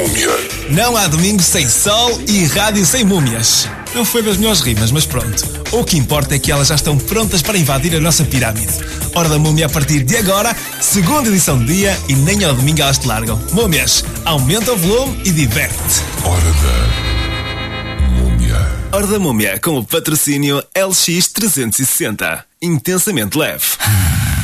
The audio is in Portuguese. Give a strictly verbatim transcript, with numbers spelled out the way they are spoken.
múmia. Não há domingo sem sol e rádio sem múmias. Não foi das melhores rimas, mas pronto. O que importa é que elas já estão prontas para invadir a nossa pirâmide. Hora da múmia a partir de agora, segunda edição do dia e nem ao domingo elas te largam. Múmias, aumenta o volume e diverte-te. Hora da múmia. Hora da múmia com o patrocínio L X trezentos e sessenta. Intensamente leve.